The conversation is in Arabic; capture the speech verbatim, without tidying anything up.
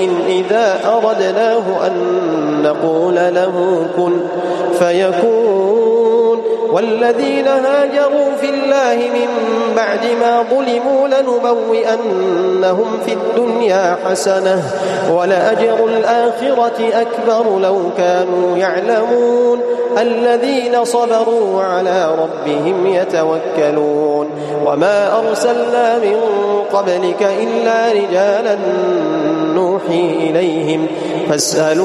شيء إذا أردناه أن نقول له كن فيكون. والذين هاجروا في الله من بعد ما ظلموا لنبوئنهم في الدنيا حسنة ولأجر الآخرة أكبر لو كانوا يعلمون. الذين صبروا وعلى ربهم يتوكلون. وما أرسلنا من قبلك إلا رجالا نوحي إليهم فاسألوا